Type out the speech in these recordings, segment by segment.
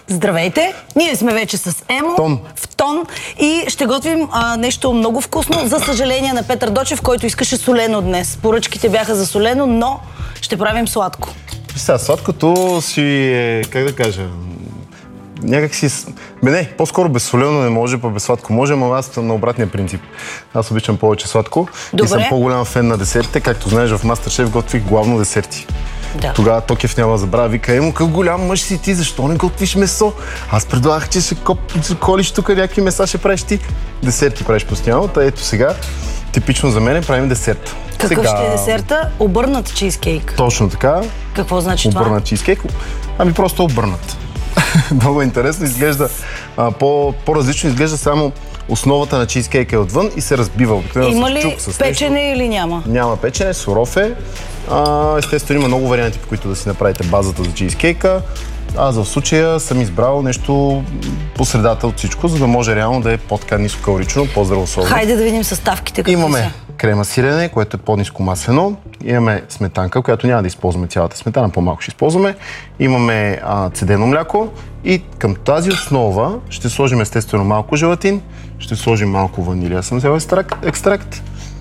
Здравейте! Ние сме вече с Емо в тон и ще готвим нещо много вкусно. За съжаление на Петър Дочев, който искаше солено днес. Поръчките бяха за солено, но ще правим сладко. Сега, сладкото си е, как да кажа, някак си... не, по-скоро безсолено не може, па без сладко може, но аз съм на обратния принцип. Аз обичам повече сладко. Добре. И съм по-голям фен на десертите. Както знаеш, в MasterChef готвих главно десерти. Да. Тогава Токев няма да забравя, вика: Емо, какъв голям мъж си ти, защо не готвиш месо? Аз предлагах, че ще колиш тук някакви меса, ще правиш ти. Десерти правиш постоянно, ето сега, типично за мен, правим десерт. Какъв ще е десерта? Обърнат чизкейк. Точно така. Какво значи това? Обърнат чизкейк. Ами просто обърнат. Много интересно изглежда, по-различно изглежда, само основата на чизкейка е отвън и се разбива. Има ли печене или няма? Няма печене, суров е. Естествено има много варианти, по които да си направите базата за чизкейка. Аз в случая съм избрал нещо по средата от всичко, за да може реално да е по-така нискокалорично, по-здравословно. Хайде да видим съставките какви Имаме са. крема сирене, което е по-ниско маслено. Имаме сметанка, която няма да използваме цялата сметана, по-малко ще използваме. Имаме цедено мляко и към тази основа ще сложим естествено малко желатин, ще сложим малко ванилия, съм взел екстракт,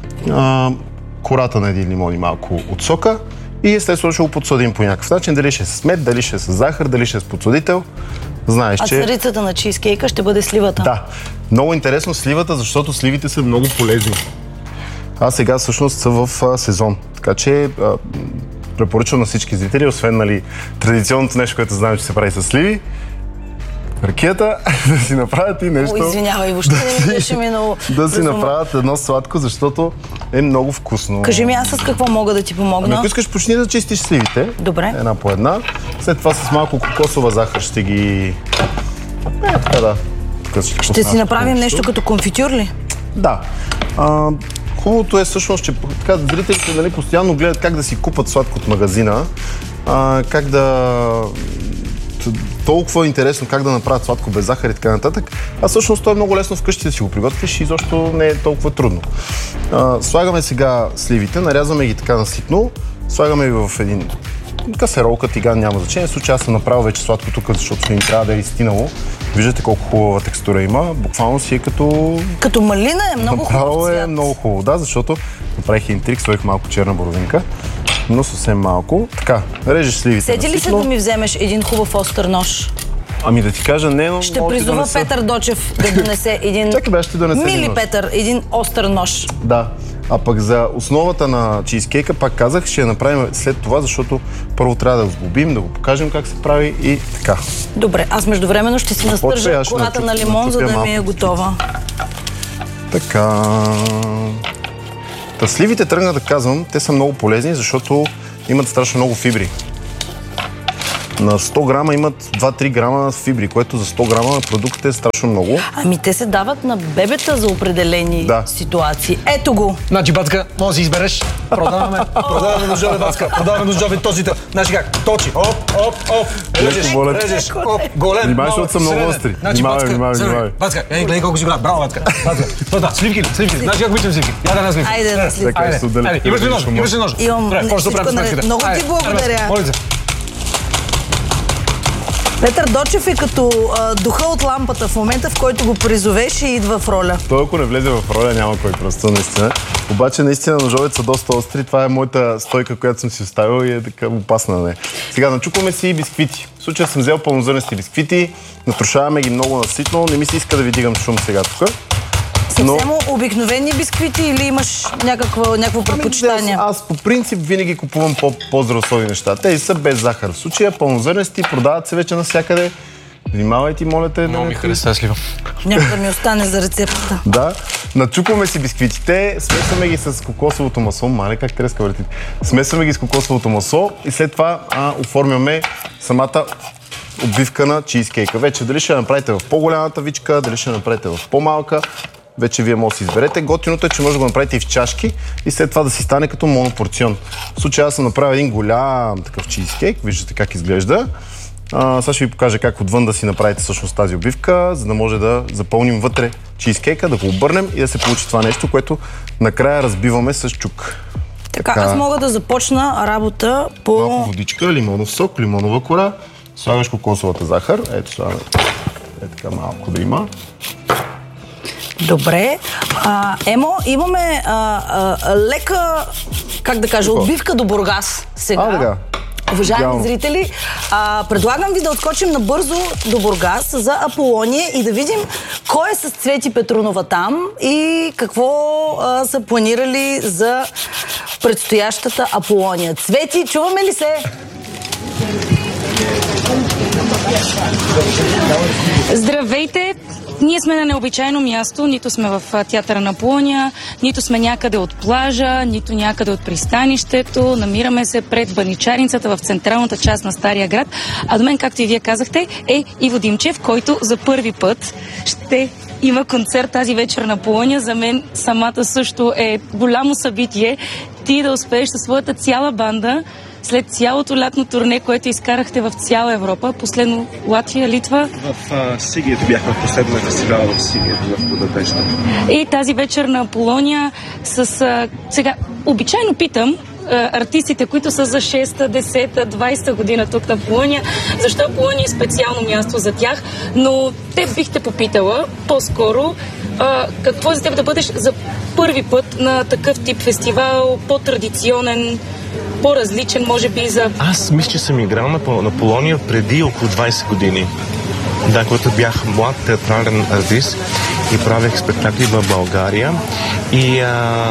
кората на един лимон и малко от сока и естествено ще го подсладим по някакъв начин, дали ще е с мед, дали ще е с захар, дали ще е с подсладител. Знаеш, че... царицата на чизкейка ще бъде сливата. Да, много интересно сливата, защото сливите са много полезни. Сега всъщност са в сезон, така че препоръчвам на всички зрители, освен традиционното нещо, което знаем, че се прави с сливи, ракията, да си направят и нещо... Извинявай, въобще не ми беше минало. Да си направят едно сладко, защото е много вкусно. Кажи ми, аз с какво мога да ти помогна? Ако искаш, почни да чистиш сливите. Добре. Една по една. След това с малко кокосова захар ще ги... така да. Ще си направим нещо като конфитюр ли? Да. Хубавото е всъщност, че така, зрителите постоянно гледат как да си купат сладко от магазина, как да... толкова интересно как да направят сладко без захар и така нататък. Всъщност то е много лесно вкъщи да си го приготвиш и изобщо не е толкова трудно. Слагаме сега сливите, нарязваме ги така наситно, слагаме ги в един касеролка, тиган, няма значение. В случая аз съм направил вече сладко тук, защото не им трябва да е изстинало. Виждате колко хубава текстура има. Буквално си е като... Като малина е много хубав цвят. Направо е много хубаво, да, защото направих интриг, сложих малко черна боровинка, но съвсем малко. Така, режеш сливите. Сети ли се да ми вземеш един хубав остър нож? Ами да ти кажа, не, но... Ще призова Петър Дочев да донесе един... Чакай, ще донесе един Мили нож. Петър, един остър нож. Да. А пък за основата на чизкейка, пак казах, ще я направим след това, защото първо трябва да го сглобим, да го покажем как се прави и така. Добре, аз междувременно ще си настържа кората на лимон, за да ми е готова. Така... Сливите, тръгна да казвам, те са много полезни, защото имат страшно много фибри. На 100 грама имат 2-3 грама фибри, което за 100 грама на продуктите е страшно много. Ами те се дават на бебета за определени ситуации. Ето го! Значи, Бацка, може да си избереш. Продаваме ножове, Бацка. Продаваме ножове точите. Значи как? Точи. Оп. Режеш. Оп. Голем. Внимай, защото са много остри. Внимавай. Бацка, гледай колко си голям. Браво, Бацка. Сливки. Знаеш как обичам сливки? Я да на сливки. Айде на сливки. Имаш ли нож? Имам нещо наред. Много ти благодаря. Петър Дочев е като духа от лампата в момента, в който го призовеш и идва в роля. Той ако не влезе в роля, няма кой просто, наистина. Обаче, наистина, ножовете са доста остри. Това е моята стойка, която съм си оставил и е така опасна. Сега, начукваме си бисквити. В случая съм взел пълнозърнести бисквити, натрушаваме ги много наситно. Не ми се иска да ви дигам шум сега тук. Съвсем обикновени бисквити или имаш някакво предпочитание? Аз по принцип винаги купувам по-здравословни неща. Те са без захар. В случая пълнозърнести, продават се вече навсякъде. Внимавайте, моля те. Много ми хареса слива. Няма да ми остане за рецептата. Да. Начукваме си бисквитите, смесваме ги с кокосовото масло. Мале, как треска въртите. Смесваме ги с кокосовото масло и след това оформяме самата обвивка на чизкейка. Вече дали ще направите в по-голямата вичка, дали ще направите в по-малка. Вече вие може да си изберете. Готиното е, че може да го направите и в чашки и след това да си стане като монопорцион. В случая аз съм направил един голям такъв чизкейк. Виждате как изглежда. Сега ще ви покажа как отвън да си направите всъщност тази обвивка, за да може да запълним вътре чизкейка, да го обърнем и да се получи това нещо, което накрая разбиваме с чук. Така, аз мога да започна работа по... Малко водичка, лимонов сок, лимонова кора Слагаш кокосовата захар. Ето слагаме. Така малко да има. Добре. Емо, имаме лека, как да кажа, отбивка до Бургас сега. Така. Уважаеми зрители, предлагам ви да отскочим набързо до Бургас за Аполония и да видим кой е с Цвети Петрунова там и какво са планирали за предстоящата Аполония. Цвети, чуваме ли се? Здравейте! Ние сме на необичайно място, нито сме в театъра на Аполония, нито сме някъде от плажа, нито някъде от пристанището. Намираме се пред баничарницата в централната част на Стария град. А до мен, както и вие казахте, е Иво Димчев, който за първи път ще има концерт тази вечер на Аполония. За мен самата също е голямо събитие. Ти да успееш със своята цяла банда след цялото лятно турне, което изкарахте в цяла Европа, последно Латвия, Литва. В Сигието бяхме последния фестивал в Сигието, в Будапеща. И тази вечер на Аполония с... сега, обичайно питам артистите, които са за 6-та, 10-та, 20-та година тук на Аполония, защо Аполония е специално място за тях, но те бихте попитала по-скоро какво е за теб да бъдеш за първи път на такъв тип фестивал, по-традиционен, по-различен, може би за... Аз мисля, че съм играл на Аполония преди около 20 години. Да, когато бях млад театрален артист и правех спектакли в България. И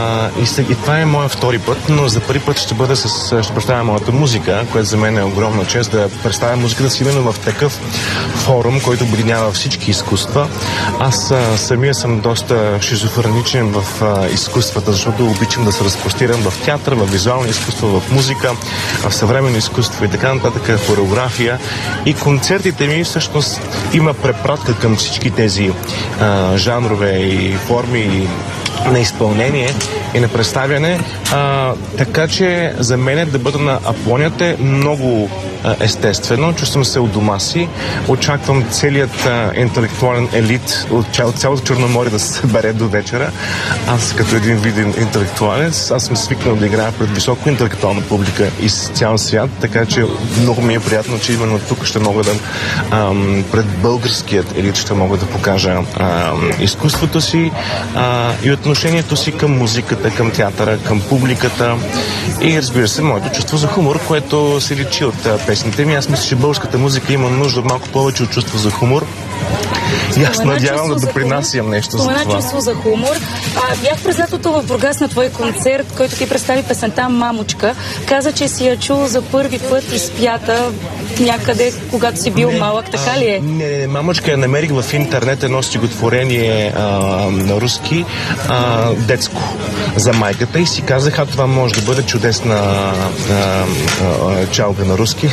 това е моят втори път, но за първи път ще представя моята музика, което за мен е огромна чест да представя музиката си именно в такъв форум, който обединява всички изкуства. Аз самия съм доста шизофреничен в изкуствата, защото обичам да се разпростирам в театър, в визуално изкуство, в музика, в съвременно изкуство и така нататък, хореография. И концертите ми всъщност има препратка към всички тези жанрове и форми на изпълнение и на представяне. Така че за мен да бъда на Аполонията е много естествено. Чувствам се от дома си. Очаквам целият интелектуален елит от цялото Черноморие да се събере до вечера. Аз като един виден интелектуалец, аз съм свикнал да играя пред високо интелектуална публика из цял свят, така че много ми е приятно, че именно тук ще мога да пред българският елит ще мога да покажа изкуството си и отношението си към музиката, към театъра, към публиката и разбира се, моето чувство за хумор, което се личи от песните ми. Аз мисля, че българската музика има нужда малко повече от чувство за хумор. И аз надявам да допринасям нещо за това. Чувство за хумор. Бях през лятото в Бургас на твой концерт, който ти представи песента "Мамочка". Каза, че си я чул за първи път изпята някъде, когато си бил малък. Така ли е? Не, "Мамочка" я намерих в интернет, едно стихотворение на руски, детско, за майката и си казах, това може да бъде чудесна чалга на руски.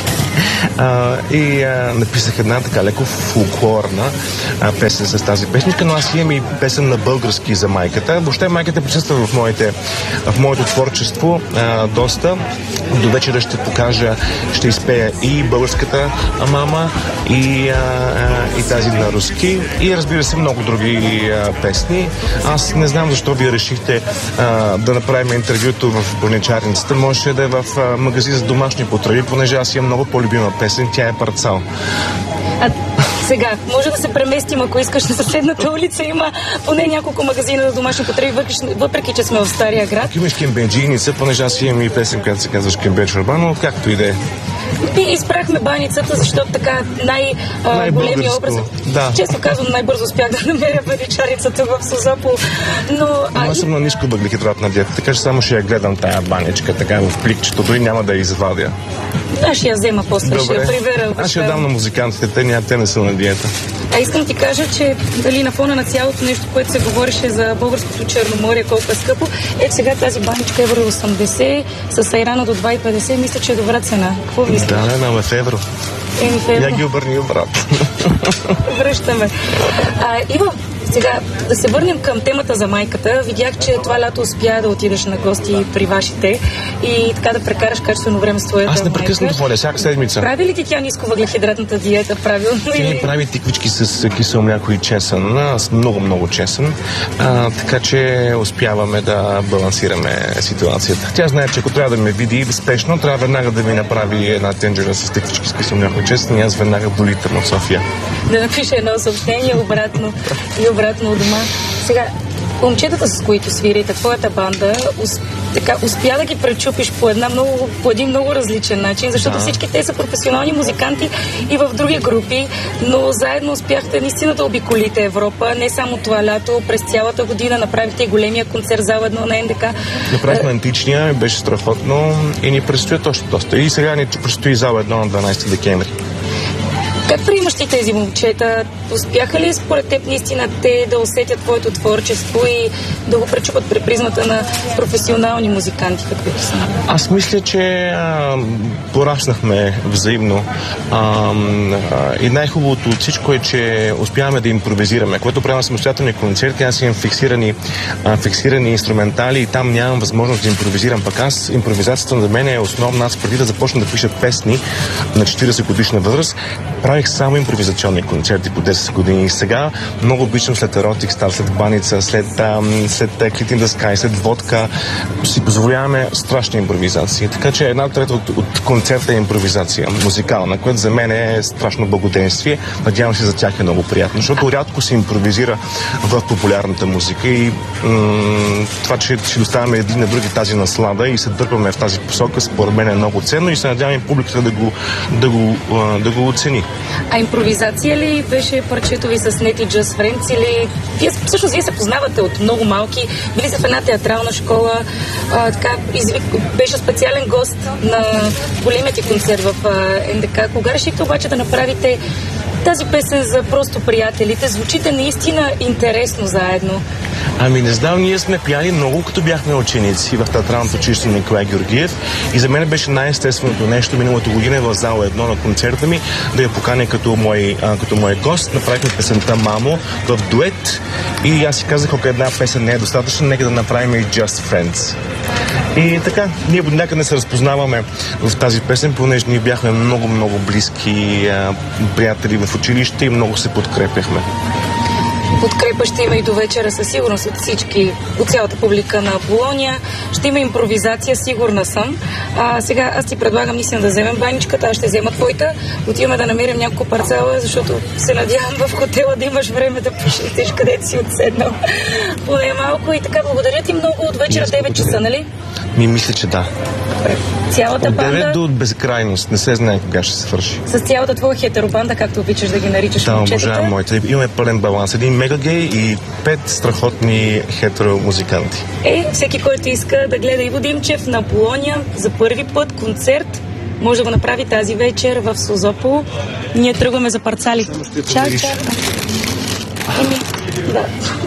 И написах една така леко фолклорна песен с тази песничка, но аз имам и песен на български за майката. Въобще майката присъства в моето творчество доста. До вечера ще покажа, ще изпея и българската мама, и тази на руски, и разбира се много други песни. Аз не знам защо вие решихте да направим интервюто в баничарницата. Можеше да е в магазин за домашни потреби, понеже аз имам много по-любима песен, тя е "Парцал". Сега, може да се преместим, ако искаш, на съседната улица има поне няколко магазина за домашни потреби, въпреки че сме в Стария град. Ако имаш кембенджийница, понеже аз имам и песен, която се казваш "Кембен чорба", но както и да е. И избрахме баницата, защото така най-големия образ. Да. Често казвам, най-бързо успях да намеря баничарицата в Созопол. Но аз съм на ниско въглехидратна диета, така че само ще я гледам тая баничка, така в пликчето, дори няма да я извадя. Аз ще я взема после, ще я прибера. Аз ще я дам на музикантите, те не са на диета. Искам ти кажа, че дали на фона на цялото нещо, което се говореше за българското Черноморие, колко е скъпо, сега тази баничка е евро 80, с айрана до 2,50, мисля, че е добра цена. Какво мислиш? Да, в евро. Я ги обърни обратно. Връщаме. Иво, Сега, да се върнем към темата за майката. Видях, че това лято успя да отидеш на гости при вашите и така да прекараш качествено време с твоята майка. Аз непрекъснато ходя, всяка седмица. Прави ли ти тя нисковъглехидратната диета правилно? Тя ни прави тиквички с кисело мляко и чесън, с много чесън, така че успяваме да балансираме ситуацията. Тя знае, че ако трябва да ме види спешно, трябва веднага да ми направи една тенджера с тиквички с кисело мляко и чесън и аз веднага долитам от София. Да напише едно съобщение обратно от дома. Сега, момчетата, с които свирите, твоята банда, успя да ги пречупиш по един много различен начин, защото всички те са професионални музиканти и в други групи, но заедно успяхте наистина да обиколите Европа, не само това лято, през цялата година направихте и големия концерт зал 1 на НДК. Направихме античния, беше страхотно и ни предстоят още доста. И сега ни предстои зал 1 на 12 декември. Как приемаш ти тези момчета? Успяха ли според теб наистина те да усетят твоето творчество и да го пречупат при призмата на професионални музиканти, каквито са? Аз мисля, че пораснахме взаимно и най-хубавото от всичко е, че успяваме да импровизираме. Когато правим самостоятелни концерти, аз имам фиксирани инструментали и там нямам възможност да импровизирам. Пък аз, импровизацията за мен е основна. Аз преди да започна да пиша песни на 40 годишна възраст, правих само импровизационни концерти по 10 години. И сега много обичам след Erotic Star, след Баница, след Clit in the Sky, след Водка. Си позволяваме страшни импровизации. Така че една трета от концерта е импровизация музикална, което за мен е страшно благоденствие. Надявам се за тях е много приятно, защото рядко се импровизира в популярната музика и това, че ще доставяме един на други тази наслада и се дърпаме в тази посока, според мен е много ценно и се надявам и публиката да го оцени. А импровизация ли беше парчето ви с Netty Just Friends или вие се познавате от много малки, били са в една театрална школа, беше специален гост на големия ти концерт в НДК. Кога решихте обаче да направите тази песен за просто приятелите? Звучите наистина интересно заедно. Ами не знам, ние сме пияли много, като бяхме ученици в театралното училище на Николай Георгиев и за мен беше най-естественото нещо миналата година в зала 1 на концерта ми да я поканя като мой гост. Направихме песента "Мамо" в дует и аз си казах, ако една песен не е достатъчно, нека да направим и Just Friends. И така, ние някъде се разпознаваме в тази песен, понеже ние бяхме много близки приятели в училище и много се подкрепяхме. Подкрепа ще има и до вечера със сигурност от всички, от цялата публика на Аполония. Ще има импровизация, сигурна съм. Сега аз ти предлагам наистина да вземем баничката, аз ще взема твоята. Отиваме да намерим няколко парцела, защото се надявам в хотела да имаш време да пошетиш където си отседнал. Поне малко и така. Благодаря ти много от вечера 9 часа, нали? Мисля, че да. Цялата от 9 банда... до безкрайност. Не се знае кога ще се свърши. С цялата твоя хетеробанда, както обичаш да ги наричаш момчетата. Да, обожавам моите. Имаме пълен баланс. Един мегагей и 5 страхотни хетеромузиканти. Всеки, който иска да гледа Иво Димчев на Аполония за първи път концерт, може да го направи тази вечер в Созопол. Ние тръгваме за парцали. Чао. Да.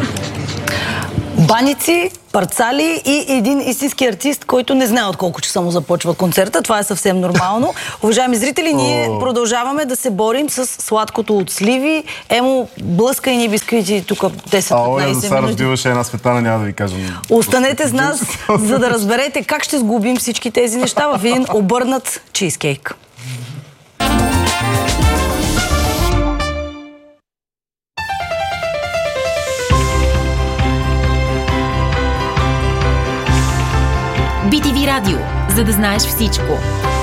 Баници, парцали и един истински артист, който не знае от колко часа му започва концерта. Това е съвсем нормално. Уважаеми зрители, ние продължаваме да се борим с сладкото от сливи. Емо, блъска и ни бисквити тук 10-15 минути. Сега разбиваше една Светлана, няма да ви кажем. Останете с нас, за да разберете как ще сглобим всички тези неща в един обърнат чизкейк. BTV Радио, за да знаеш всичко.